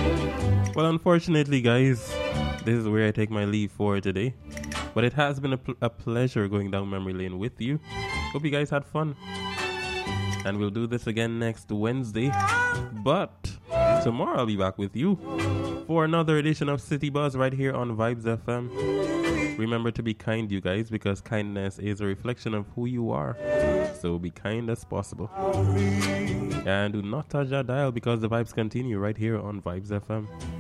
Well, unfortunately, guys, this is where I take my leave for today. But it has been a pleasure going down memory lane with you. Hope you guys had fun. And we'll do this again next Wednesday. But tomorrow I'll be back with you for another edition of City Buzz right here on Vibes FM. Remember to be kind, you guys, because kindness is a reflection of who you are. So be kind as possible. And do not touch that dial because the vibes continue right here on Vibes FM.